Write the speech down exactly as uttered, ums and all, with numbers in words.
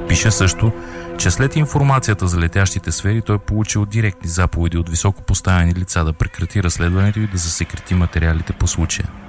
Пише също, че след информацията за летящите сфери той е получил директни заповеди от високо поставени лица да прекрати разследването и да засекрети материалите по случая.